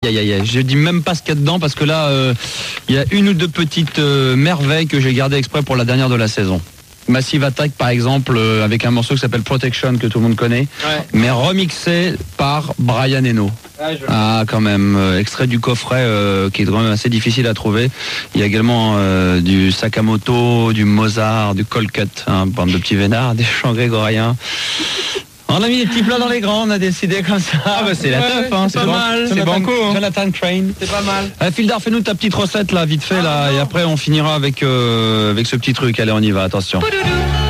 aïe. Je dis même pas ce qu'il y a dedans parce que là, il y a une ou deux petites merveilles que j'ai gardées exprès pour la dernière de la saison. Massive Attack par exemple, avec un morceau qui s'appelle Protection que tout le monde connaît, mais remixé par Brian Eno. Quand même, extrait du coffret qui est quand même assez difficile à trouver. Il y a également du Sakamoto, du Mozart, du Colcut, bande de petits vénards, des chants grégoriens. On a mis les petits plats dans les grands, on a décidé comme ça. C'est la teuf, c'est pas mal. C'est banco. Jonathan Crane. C'est pas mal. Fildar, fais-nous ta petite recette là, vite fait là, et après on finira avec ce petit truc. Allez, on y va, attention.